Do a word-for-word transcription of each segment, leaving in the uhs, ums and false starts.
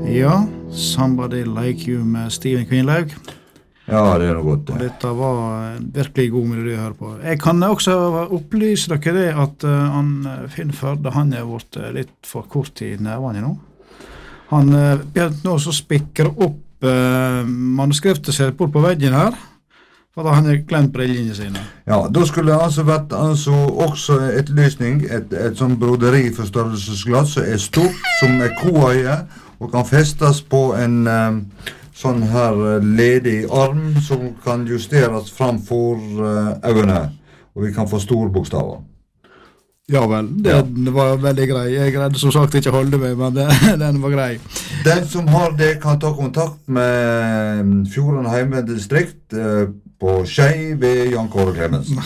Ja, Somebody Like You med Steven Kvinlaug. Ja, det er noe godt. Og dette var en virkelig god melodi å høre på. Jeg kan også opplyse dere det at uh, han, Finn Førde, han er vært uh, litt for kort i nervene nå. Han uh, begynte nå så spikker opp uh, manuskriptet sitt bort på veggen her, for da han har glemt brillene sine. Ja, da skulle det altså vært altså, også et løsning, et, et sånn broderi for størrelsesglass som er stort, som er koøye, og kan festes på en um, sånn her ledig arm som kan justeres framfor uh, øynene, og vi kan få store bokstaver. Ja vel, det, ja. Det var veldig grei. Jeg greide som sagt ikke holde meg, men det, den var grei. Den som har det kan ta kontakt med Fjorden Heimevernsdistrikt uh, på Skei ved Jan Kåre Clemensen.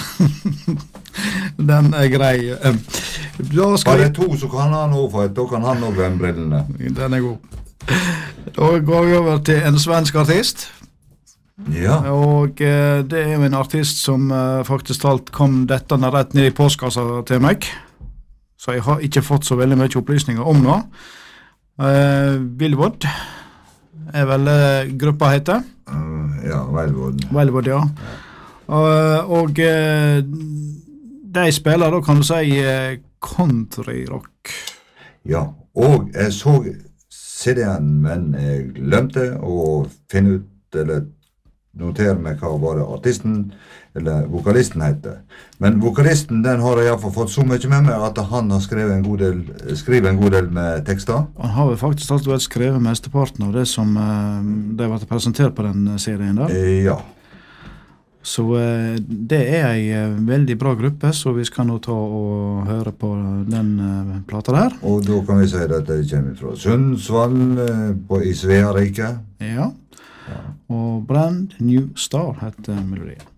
Den er grei. Um, Bare to så kan han også få et, da kan han også glemme brillene. Den er god. Da går vi over til en svensk artist. Ja. Og uh, det er jo en artist som uh, faktisk talt kom dette rett ned i postkassa til meg. Så jeg har ikke fått så veldig mye opplysninger om nå. Uh, Wildwood er vel uh, gruppa heter. Uh, ja, Wildwood. Wildwood, ja. ja. Uh, og uh, de spiller da, kan du si, uh, country-rock. Ja, og jeg så C D-en, men jeg glemte å finne ut, eller notere meg hva var det artisten, eller vokalisten heter. Men vokalisten, den har jeg i hvert fall fått så mye med meg, at han har skrevet en god del, skrevet en god del med tekster. Han har jo faktisk alltid skrevet mesteparten av det som uh, det var presentert på den serien der. Eh, ja. Så uh, det er en uh, veldig bra gruppe, så vi skal nå ta og høre på den uh, plata der. Og da kan vi si at det kommer fra Sundsvall uh, på i Svearike. Ja. Ja. Og Brand New Star heter melodien.